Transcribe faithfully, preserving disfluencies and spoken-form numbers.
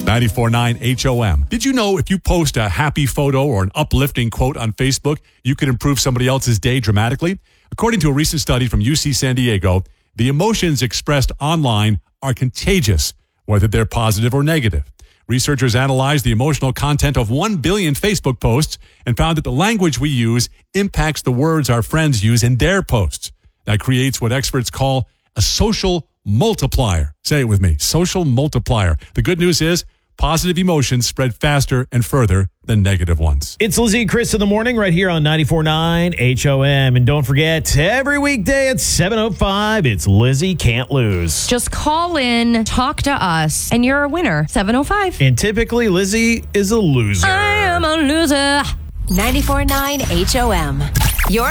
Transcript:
ninety-four point nine H O M. Did you know if you post a happy photo or an uplifting quote on Facebook, you can improve somebody else's day dramatically? According to a recent study from U C San Diego, the emotions expressed online are contagious, whether they're positive or negative. Researchers analyzed the emotional content of one billion Facebook posts and found that the language we use impacts the words our friends use in their posts. That creates what experts call a social multiplier. Say it with me, social multiplier. The good news is positive emotions spread faster and further than negative ones. It's Lizzie and Chris in the morning right here on ninety-four point nine H O M. And don't forget, every weekday at seven oh five, it's Lizzie Can't Lose. Just call in, talk to us, and you're a winner. seven oh five. And typically, Lizzie is a loser. I am a loser. ninety-four point nine H O M.